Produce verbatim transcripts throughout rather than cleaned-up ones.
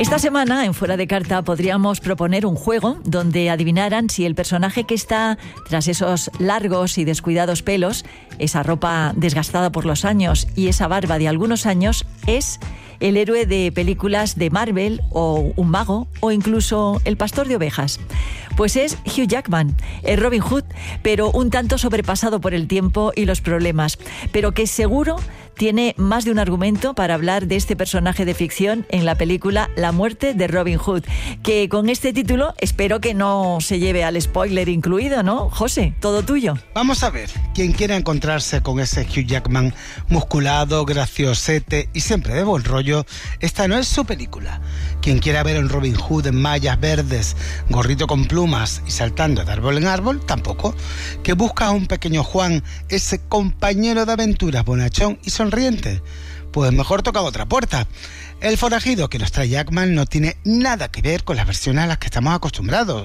Esta semana, en Fuera de Carta, podríamos proponer un juego donde adivinaran si el personaje que está tras esos largos y descuidados pelos, esa ropa desgastada por los años y esa barba de algunos años, es el héroe de películas de Marvel o un mago o incluso el pastor de ovejas. Pues es Hugh Jackman, el Robin Hood, pero un tanto sobrepasado por el tiempo y los problemas, pero que seguro tiene más de un argumento para hablar de este personaje de ficción en la película La muerte de Robin Hood, que con este título espero que no se lleve al spoiler incluido, ¿no? José, todo tuyo. Vamos a ver, quien quiera encontrarse con ese Hugh Jackman musculado, graciosete y siempre de buen rollo, esta no es su película. Quien quiera ver a un Robin Hood en mallas verdes, gorrito con plumas y saltando de árbol en árbol, tampoco. Que busca a un pequeño Juan, ese compañero de aventuras bonachón y sonriente, pues mejor toca otra puerta. El forajido que nos trae Jackman no tiene nada que ver con las versiones a las que estamos acostumbrados.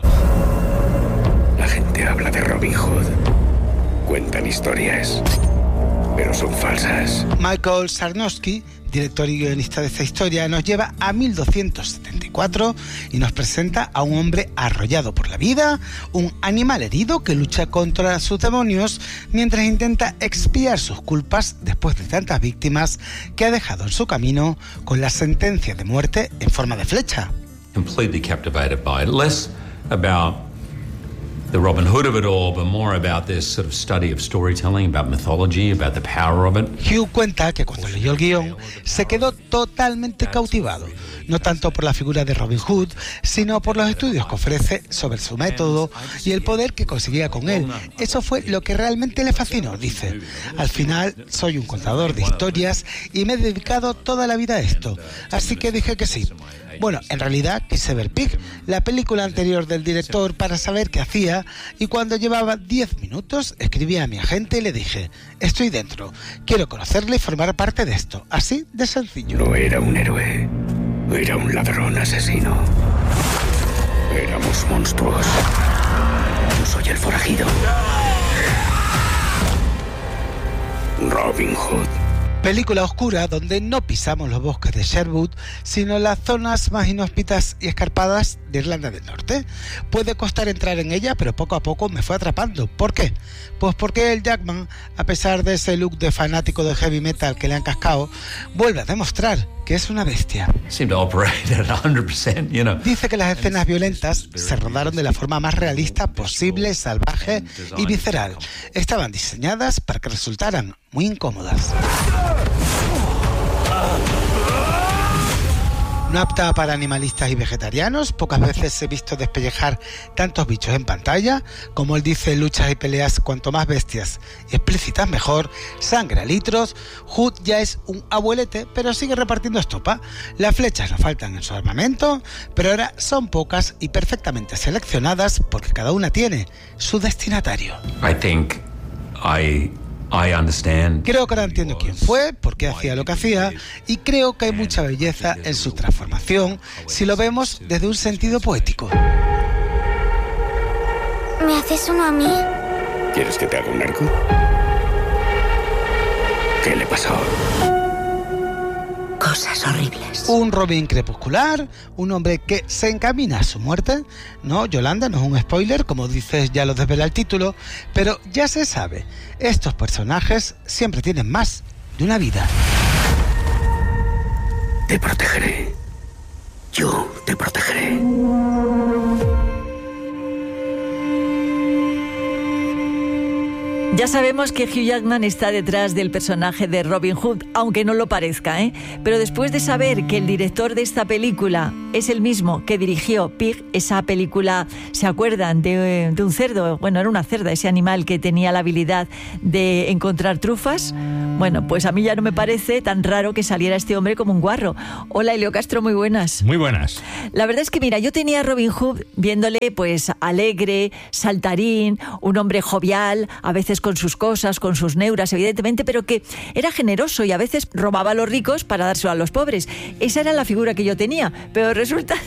La gente habla de Robin Hood, cuentan historias, pero son falsas. Michael Sarnowski, director y guionista de esta historia, nos lleva a mil doscientos setenta y cuatro y nos presenta a un hombre arrollado por la vida, un animal herido que lucha contra sus demonios mientras intenta expiar sus culpas después de tantas víctimas que ha dejado en su camino con la sentencia de muerte en forma de flecha. Completely captivated by it, less about the Robin Hood of it all, but more about this sort of study of storytelling, about mythology, about the power of it. Hugh cuenta que cuando leyó el guión se quedó totalmente cautivado, no tanto por la figura de Robin Hood, sino por los estudios que ofrece sobre su método y el poder que conseguía con él. Eso fue lo que realmente le fascinó, dice. Al final, soy un contador de historias y me he dedicado toda la vida a esto, así que dije que sí. Bueno, en realidad quise ver Pig, la película anterior del director, para saber qué hacía, y cuando llevaba diez minutos escribí a mi agente y le dije: estoy dentro, quiero conocerle y formar parte de esto, así de sencillo. No era un héroe, era un ladrón asesino. Éramos monstruos. Yo soy el forajido. Robin Hood. Película oscura donde no pisamos los bosques de Sherwood, sino las zonas más inhóspitas y escarpadas de Irlanda del Norte. Puede costar entrar en ella, pero poco a poco me fue atrapando. ¿Por qué? Pues porque el Jackman, a pesar de ese look de fanático de heavy metal que le han cascado, vuelve a demostrar que es una bestia. Dice que las escenas violentas se rodaron de la forma más realista posible, salvaje y visceral. Estaban diseñadas para que resultaran muy incómodas. No apta para animalistas y vegetarianos, pocas veces he visto despellejar tantos bichos en pantalla. Como él dice, luchas y peleas cuanto más bestias y explícitas mejor, sangre a litros. Hood ya es un abuelete, pero sigue repartiendo estopa. Las flechas no faltan en su armamento, pero ahora son pocas y perfectamente seleccionadas porque cada una tiene su destinatario. I think I... I understand. Creo que ahora entiendo quién fue, por qué hacía lo que hacía, y creo que hay mucha belleza en su transformación si lo vemos desde un sentido poético. ¿Me haces uno a mí? ¿Quieres que te haga un arco? ¿Qué le pasó? Cosas horribles. Un Robin crepuscular, un hombre que se encamina a su muerte. No, Yolanda, no es un spoiler, como dices, ya lo desvela el título, pero ya se sabe, estos personajes siempre tienen más de una vida. Te protegeré. Yo te protegeré. Ya sabemos que Hugh Jackman está detrás del personaje de Robin Hood, aunque no lo parezca, ¿eh? Pero después de saber que el director de esta película es el mismo que dirigió Pig, esa película, ¿se acuerdan? De, de un cerdo, bueno, era una cerda, ese animal que tenía la habilidad de encontrar trufas. Bueno, pues a mí ya no me parece tan raro que saliera este hombre como un guarro. Hola, Elio Castro, muy buenas. Muy buenas. La verdad es que, mira, yo tenía a Robin Hood viéndole, pues, alegre, saltarín, un hombre jovial, a veces con sus cosas, con sus neuras, evidentemente, pero que era generoso y a veces robaba a los ricos para dárselo a los pobres. Esa era la figura que yo tenía, pero resulta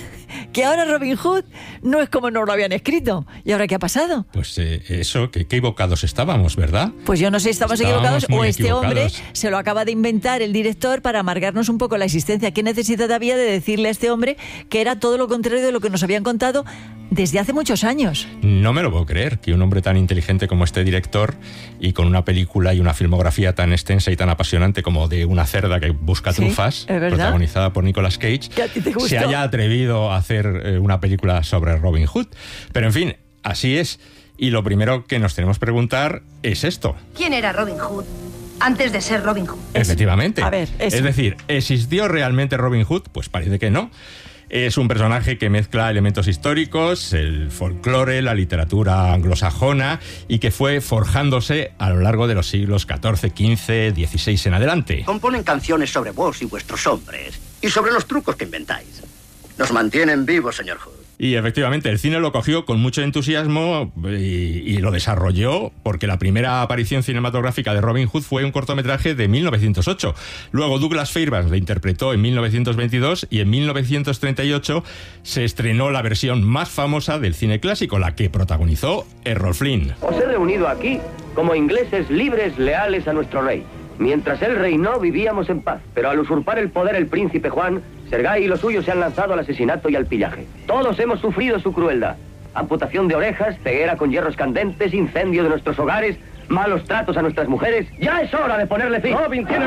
que ahora Robin Hood no es como nos lo habían escrito. ¿Y ahora qué ha pasado? Pues eh, eso, que qué equivocados estábamos, ¿verdad? Pues yo no sé si estamos, Estábamos equivocados muy o este equivocados. hombre se lo acaba de inventar el director para amargarnos un poco la existencia. ¿Qué necesidad había de decirle a este hombre que era todo lo contrario de lo que nos habían contado desde hace muchos años? No me lo puedo creer que un hombre tan inteligente como este director y con una película y una filmografía tan extensa y tan apasionante como de una cerda que busca Sí, trufas, es verdad. protagonizada por Nicolas Cage, Que a ti te gustó. se haya atrevido a hacer eh, una película sobre Robin Hood. Pero en fin, así es. Y lo primero que nos tenemos que preguntar es esto. ¿Quién era Robin Hood antes de ser Robin Hood? Efectivamente. A ver, eso. Es decir, ¿existió realmente Robin Hood? Pues parece que no. Es un personaje que mezcla elementos históricos, el folclore, la literatura anglosajona y que fue forjándose a lo largo de los siglos catorce, quince, dieciséis en adelante. Componen canciones sobre vos y vuestros hombres y sobre los trucos que inventáis. Nos mantienen vivos, señor Hood. Y efectivamente, el cine lo cogió con mucho entusiasmo y, y lo desarrolló porque la primera aparición cinematográfica de Robin Hood fue un cortometraje de mil novecientos ocho. Luego Douglas Fairbanks le interpretó en mil novecientos veintidós y en mil novecientos treinta y ocho se estrenó la versión más famosa del cine clásico, la que protagonizó Errol Flynn. Os he reunido aquí como ingleses libres, leales a nuestro rey. Mientras él reinó, vivíamos en paz. Pero al usurpar el poder el príncipe Juan, Sergay y los suyos se han lanzado al asesinato y al pillaje. Todos hemos sufrido su crueldad. Amputación de orejas, ceguera con hierros candentes, incendio de nuestros hogares, malos tratos a nuestras mujeres. ¡Ya es hora de ponerle fin! ¡Robin tiene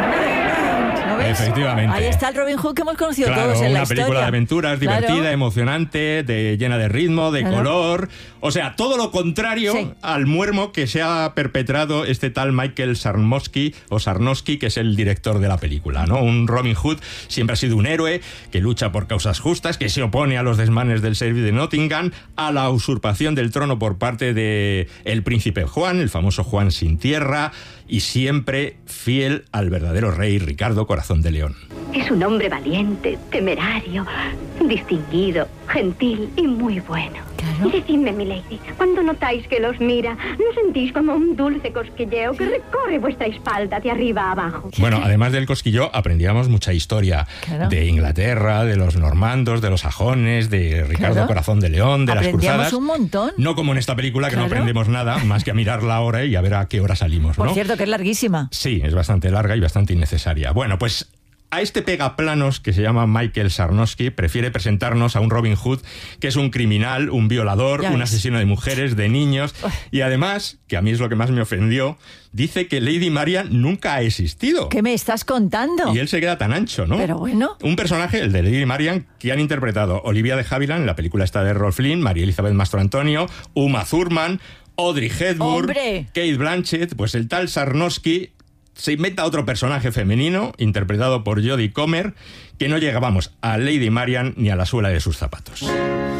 ¿No ves? Efectivamente. Ahí está el Robin Hood que hemos conocido Claro, todos en la una película historia. de aventuras Claro. divertida, emocionante, de, llena de ritmo, de Claro. color. O sea, todo lo contrario Sí. al muermo que se ha perpetrado este tal Michael Sarnowski, o Sarnowski, que es el director de la película, ¿no? Un Robin Hood siempre ha sido un héroe que lucha por causas justas, que se opone a los desmanes del sheriff de Nottingham, a la usurpación del trono por parte de el príncipe Juan, el famoso Juan sin tierra, y siempre fiel al verdadero rey Ricardo Corazón de León. Es un hombre valiente, temerario, distinguido, gentil y muy bueno. Claro. Decidme, milady, cuando notáis que los mira, ¿no sentís como un dulce cosquilleo que recorre vuestra espalda de arriba a abajo? Bueno, además del cosquillo, aprendíamos mucha historia Claro. de Inglaterra, de los normandos, de los sajones, de Ricardo Claro. Corazón de León, de las Aprendíamos cruzadas. un montón. No como en esta película, que Claro. no aprendemos nada, más que a mirar la hora y a ver a qué hora salimos, Por ¿no? cierto, que es larguísima. Sí, es bastante larga y bastante innecesaria. Bueno, pues a este pegaplanos que se llama Michael Sarnowski prefiere presentarnos a un Robin Hood que es un criminal, un violador, Ya un ves. asesino de mujeres, de niños, y además, que a mí es lo que más me ofendió, dice que Lady Marian nunca ha existido. ¿Qué me estás contando? Y él se queda tan ancho, ¿no? Pero bueno. Un personaje, el de Lady Marian, que han interpretado Olivia de Havilland en la película esta de Errol Flynn, María Elizabeth Mastro-Antonio, Uma Thurman, Audrey Hepburn, ¡Hombre! Kate Blanchett. Pues el tal Sarnowski se inventa otro personaje femenino, interpretado por Jodie Comer, que no llega, vamos, a Lady Marian ni a la suela de sus zapatos.